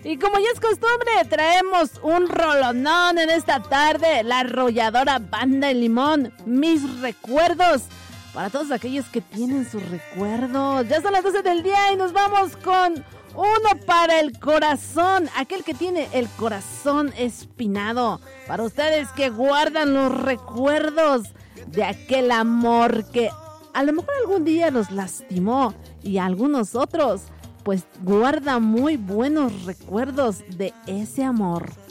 Y como ya es costumbre, traemos un rolonón en esta tarde, la arrolladora Banda El Limón, Mis Recuerdos, para todos aquellos que tienen sus recuerdos. Ya son las 12 del día y nos vamos con uno para el corazón, aquel que tiene el corazón espinado, para ustedes que guardan los recuerdos de aquel amor que a lo mejor algún día los lastimó y a algunos otros pues guarda muy buenos recuerdos de ese amor.